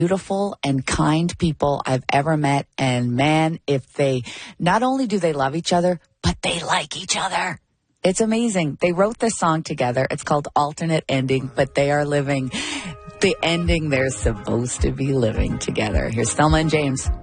beautiful and kind people I've ever met. And man, if they, not only do they love each other, but they like each other. It's amazing. They wrote this song together. It's called Alternate Ending, but they are living the ending they're supposed to be living together. Here's Thelma and James.